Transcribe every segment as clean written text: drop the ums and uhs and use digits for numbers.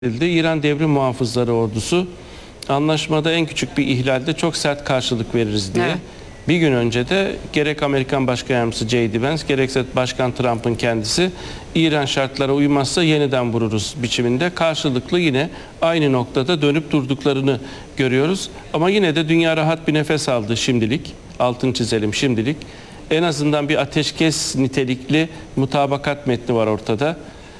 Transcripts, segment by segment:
İran Devrim Muhafızları Ordusu anlaşmada en küçük bir ihlalde çok sert karşılık veririz diye. Evet. Bir gün önce de gerek Amerikan Başkan Yardımcısı J.D. Vance gerekse Başkan Trump'ın kendisi İran şartlara uymazsa yeniden vururuz biçiminde karşılıklı yine aynı noktada dönüp durduklarını görüyoruz. Ama yine de dünya rahat bir nefes aldı şimdilik. Altını çizelim şimdilik. En azından bir ateşkes nitelikli mutabakat metni var ortada.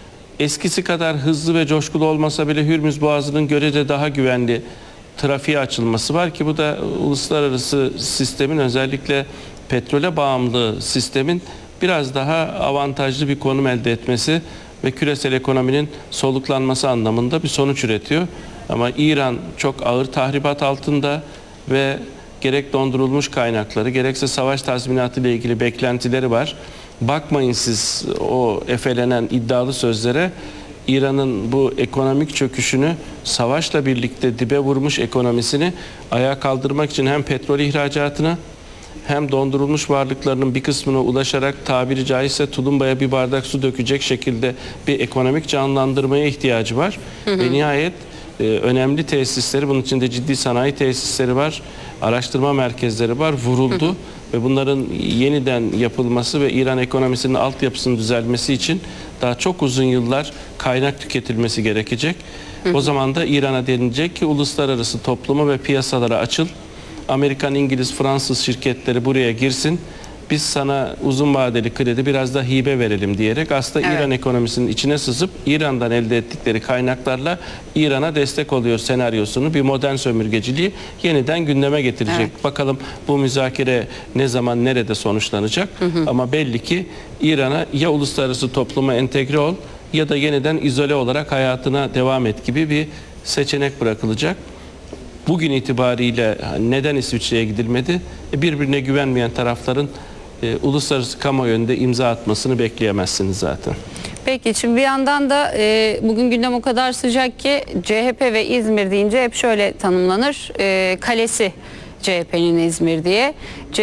Eskisi kadar hızlı ve coşkulu olmasa bile Hürmüz Boğazı'nın görece daha güvenli trafiğe açılması var ki bu da uluslararası sistemin, özellikle petrole bağımlı sistemin biraz daha avantajlı bir konum elde etmesi ve küresel ekonominin soluklanması anlamında bir sonuç üretiyor. Ama İran çok ağır tahribat altında ve gerek dondurulmuş kaynakları gerekse savaş tazminatı ile ilgili beklentileri var. Bakmayın siz o efelenen iddialı sözlere. İran'ın bu ekonomik çöküşünü, savaşla birlikte dibe vurmuş ekonomisini ayağa kaldırmak için hem petrol ihracatına hem dondurulmuş varlıklarının bir kısmına ulaşarak tabiri caizse tulumbaya bir bardak su dökecek şekilde bir ekonomik canlandırmaya ihtiyacı var. Ve nihayet önemli tesisleri, bunun içinde ciddi sanayi tesisleri var, araştırma merkezleri var, vuruldu. Ve bunların yeniden yapılması ve İran ekonomisinin altyapısının düzelmesi için daha çok uzun yıllar kaynak tüketilmesi gerekecek. O zaman da İran'a denilecek ki uluslararası topluma ve piyasalara açıl. Amerikan, İngiliz, Fransız şirketleri buraya girsin. Biz sana uzun vadeli kredi biraz da hibe verelim diyerek aslında Evet. İran ekonomisinin içine sızıp İran'dan elde ettikleri kaynaklarla İran'a destek oluyor senaryosunu, bir modern sömürgeciliği yeniden gündeme getirecek. Evet. Bakalım bu müzakere ne zaman nerede sonuçlanacak? Ama belli ki İran'a ya uluslararası topluma entegre ol ya da yeniden izole olarak hayatına devam et gibi bir seçenek bırakılacak. Bugün itibariyle neden İsviçre'ye gidilmedi? Birbirine güvenmeyen tarafların uluslararası kamuoyu önünde imza atmasını bekleyemezsiniz zaten. Peki şimdi bir yandan da bugün gündem o kadar sıcak ki CHP ve İzmir deyince hep şöyle tanımlanır. Kalesi CHP'nin İzmir diye.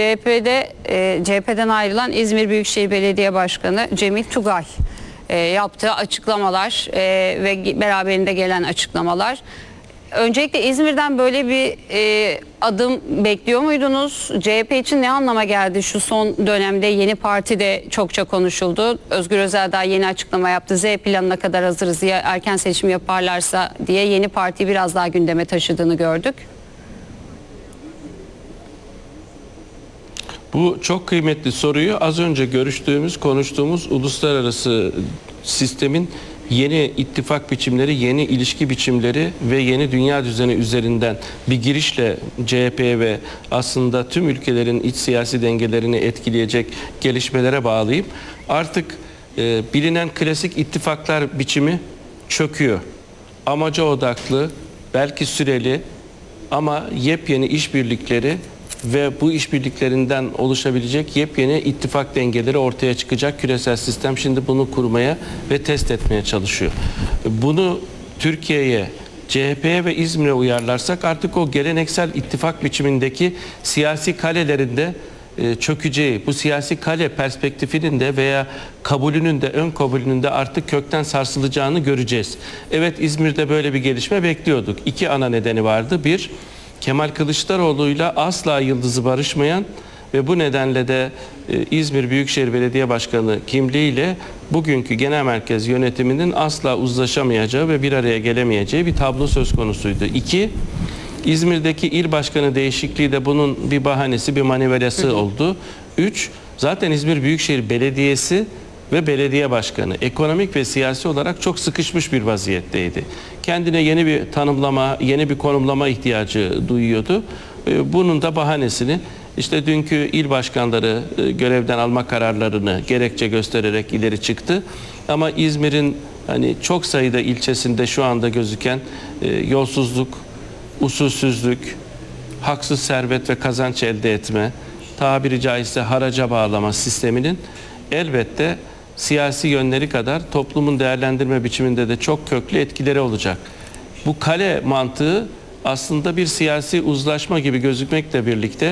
CHP'den ayrılan İzmir Büyükşehir Belediye Başkanı Cemil Tugay yaptığı açıklamalar ve beraberinde gelen açıklamalar. Öncelikle İzmir'den böyle bir adım bekliyor muydunuz? CHP için ne anlama geldi? Şu son dönemde yeni parti de çokça konuşuldu. Özgür Özel daha yeni açıklama yaptı. Z planına kadar hazırız diye, erken seçim yaparlarsa diye yeni partiyi biraz daha gündeme taşıdığını gördük. Bu çok kıymetli soruyu az önce konuştuğumuz uluslararası sistemin yeni ittifak biçimleri, yeni ilişki biçimleri ve yeni dünya düzeni üzerinden bir girişle CHP'ye ve aslında tüm ülkelerin iç siyasi dengelerini etkileyecek gelişmelere bağlayıp artık bilinen klasik ittifaklar biçimi çöküyor. Amaca odaklı, belki süreli ama yepyeni işbirlikleri ve bu işbirliklerinden oluşabilecek yepyeni ittifak dengeleri ortaya çıkacak küresel sistem şimdi bunu kurmaya ve test etmeye çalışıyor. Bunu Türkiye'ye, CHP'ye ve İzmir'e uyarlarsak artık o geleneksel ittifak biçimindeki siyasi kalelerinde çökeceği, bu siyasi kale perspektifinin de veya kabulünün de, ön kabulünün de artık kökten sarsılacağını göreceğiz. Evet, İzmir'de böyle bir gelişme bekliyorduk. İki ana nedeni vardı. Bir, Kemal Kılıçdaroğlu'yla asla yıldızı barışmayan ve bu nedenle de İzmir Büyükşehir Belediye Başkanı kimliğiyle bugünkü genel merkez yönetiminin asla uzlaşamayacağı ve bir araya gelemeyeceği bir tablo söz konusuydu. İki, İzmir'deki il başkanı değişikliği de bunun bir bahanesi, bir manivelası oldu. Üç, zaten İzmir Büyükşehir Belediyesi ve belediye başkanı ekonomik ve siyasi olarak çok sıkışmış bir vaziyetteydi. Kendine yeni bir tanımlama, yeni bir konumlama ihtiyacı duyuyordu. Bunun da bahanesini işte dünkü il başkanları görevden alma kararlarını gerekçe göstererek ileri çıktı. Ama İzmir'in hani çok sayıda ilçesinde şu anda gözüken yolsuzluk, usulsüzlük, haksız servet ve kazanç elde etme, tabiri caizse haraca bağlama sisteminin elbette siyasi yönleri kadar toplumun değerlendirme biçiminde de çok köklü etkileri olacak. Bu kale mantığı aslında bir siyasi uzlaşma gibi gözükmekle birlikte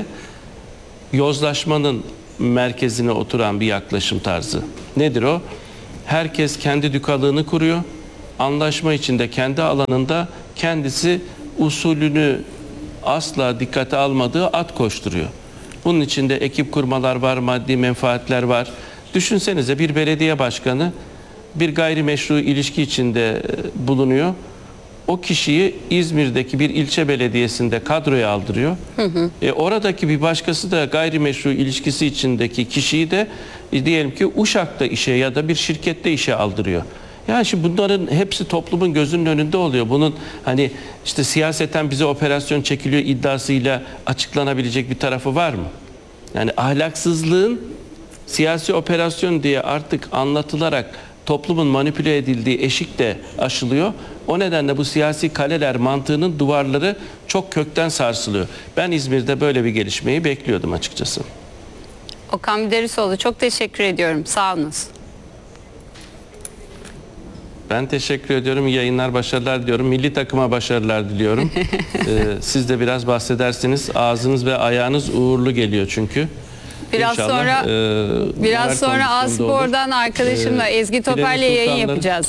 yozlaşmanın merkezine oturan bir yaklaşım tarzı. Nedir o? Herkes kendi dükalığını kuruyor. anlaşma içinde kendi alanında kendisi usulünü asla dikkate almadığı at koşturuyor. Bunun içinde ekip kurmalar var, maddi menfaatler var. Düşünsenize bir belediye başkanı bir gayrimeşru ilişki içinde bulunuyor. O kişiyi İzmir'deki bir ilçe belediyesinde kadroya aldırıyor. Oradaki bir başkası da gayrimeşru ilişkisi içindeki kişiyi de diyelim ki Uşak'ta işe ya da bir şirkette işe aldırıyor. Yani şimdi bunların hepsi toplumun gözünün önünde oluyor. Bunun hani işte siyaseten bize operasyon çekiliyor iddiasıyla açıklanabilecek bir tarafı var mı? Yani ahlaksızlığın siyasi operasyon diye artık anlatılarak toplumun manipüle edildiği eşik de aşılıyor. O nedenle bu siyasi kaleler mantığının duvarları çok kökten sarsılıyor. Ben İzmir'de böyle bir gelişmeyi bekliyordum açıkçası. Okan Müderrisoğlu, çok teşekkür ediyorum. Sağ olunuz. Ben teşekkür ediyorum. İyi yayınlar, başarılar diliyorum. Milli takıma başarılar diliyorum. Siz de biraz bahsedersiniz. Ağzınız ve ayağınız uğurlu geliyor çünkü. Biraz İnşallah, sonra Aspor'dan arkadaşımla Ezgi Topel'le yayın yapacağız.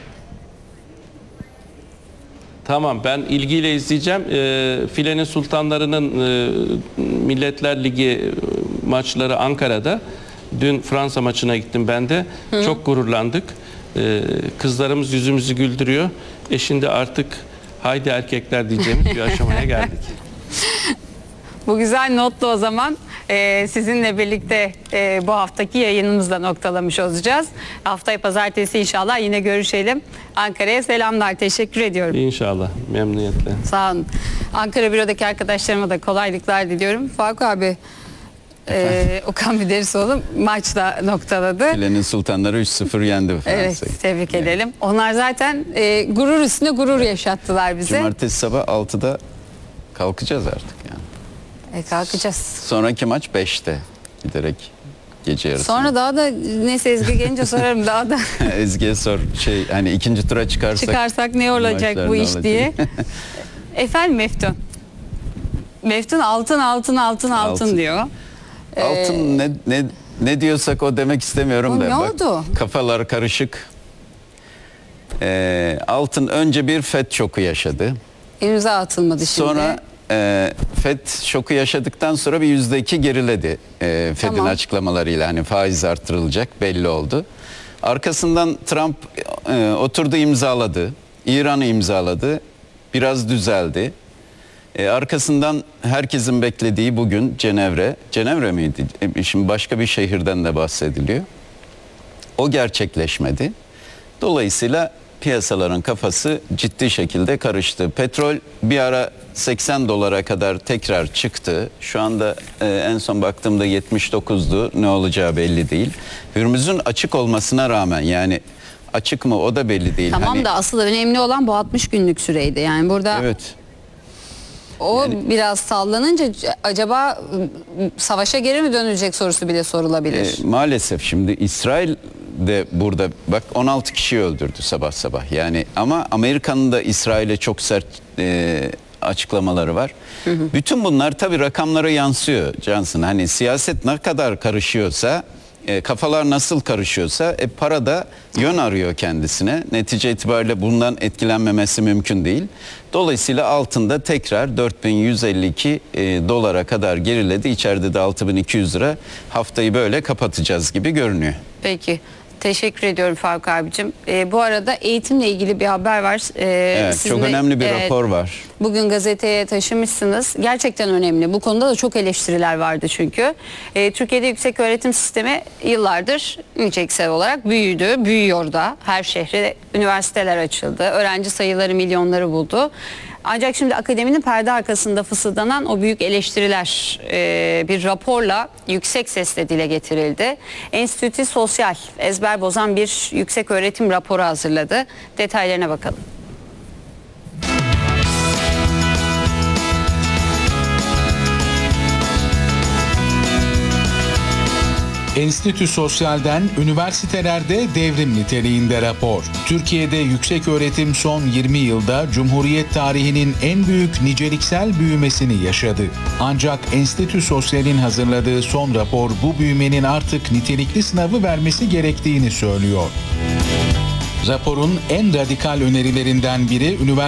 Tamam, ben ilgiyle izleyeceğim. Filenin Sultanları'nın Milletler Ligi maçları Ankara'da. Dün Fransa maçına gittim ben de. Çok gururlandık. Kızlarımız yüzümüzü güldürüyor. Şimdi artık haydi erkekler diyeceğimiz bir aşamaya geldik. Bu güzel notla o zaman sizinle birlikte bu haftaki yayınımızla noktalamış olacağız. Haftaya pazartesi inşallah yine görüşelim. Ankara'ya selamlar. Teşekkür ediyorum. İnşallah. Memnuniyetle. Sağ olun. Ankara Büro'daki arkadaşlarıma da kolaylıklar diliyorum. Faruk abi, Okan Müderrisoğlu maçla noktaladı. Filenin Sultanları 3-0 yendi Fransa'yı. Evet, tebrik edelim. Onlar zaten gurur üstüne gurur yaşattılar bize. Cumartesi sabah 6'da kalkacağız artık yani. Kalkacağız. Sonraki maç 5'te giderek gece yarısı. Sonra daha da neyse Ezgi gelince sorarım daha da Ezgi'ye sor hani ikinci tura çıkarsak ne olacak maçlar bu ne iş olacak? diye. Efendim Meftun. Meftun altın diyor. Altın ne diyorsak o demek istemiyorum Bu da. ne oldu? Kafalar karışık. Altın önce bir FED şoku yaşadı. İmza atılmadı şimdi. Sonra FED şoku yaşadıktan sonra bir %2 geriledi. FED'in Tamam. açıklamalarıyla hani faiz artırılacak belli oldu. Arkasından Trump oturdu imzaladı. İran'ı imzaladı. Biraz düzeldi. Arkasından herkesin beklediği bugün Cenevre miydi? Şimdi başka bir şehirden de bahsediliyor. O gerçekleşmedi. Dolayısıyla piyasaların kafası ciddi şekilde karıştı. Petrol bir ara 80 dolara kadar tekrar çıktı. Şu anda en son baktığımda 79'du. Ne olacağı belli değil. Hürmüz'ün açık olmasına rağmen yani açık mı o da belli değil. Tamam da asıl önemli olan bu 60 günlük süreydi. Yani burada Evet. o biraz sallanınca acaba savaşa geri mi dönülecek sorusu bile sorulabilir. Maalesef şimdi İsrail de burada bak 16 kişi öldürdü sabah. Yani ama Amerika'nın da İsrail'e çok sert açıklamaları var. Bütün bunlar tabii rakamlara yansıyor Johnson. Hani siyaset ne kadar karışıyorsa kafalar nasıl karışıyorsa para da yön arıyor kendisine. Netice itibariyle bundan etkilenmemesi mümkün değil. Dolayısıyla altında tekrar 4152 dolara kadar geriledi. İçeride de 6200 lira. Haftayı böyle kapatacağız gibi görünüyor. Peki. Teşekkür ediyorum Faruk abicim. Bu arada eğitimle ilgili bir haber var. Evet, çok önemli bir rapor var. Bugün gazeteye taşımışsınız. Gerçekten önemli. Bu konuda da çok eleştiriler vardı çünkü. Türkiye'de yüksek öğretim sistemi yıllardır niceliksel olarak büyüyor da. Her şehre üniversiteler açıldı. Öğrenci sayıları milyonları buldu. Ancak şimdi akademinin perde arkasında fısıldanan o büyük eleştiriler bir raporla yüksek sesle dile getirildi. Enstitü Sosyal ezber bozan bir yüksek öğretim raporu hazırladı. Detaylarına bakalım. Enstitü Sosyal'den üniversitelerde devrim niteliğinde rapor. Türkiye'de yüksek öğretim son 20 yılda Cumhuriyet tarihinin en büyük niceliksel büyümesini yaşadı. Ancak Enstitü Sosyal'in hazırladığı son rapor bu büyümenin artık nitelikli sınavı vermesi gerektiğini söylüyor. Raporun en radikal önerilerinden biri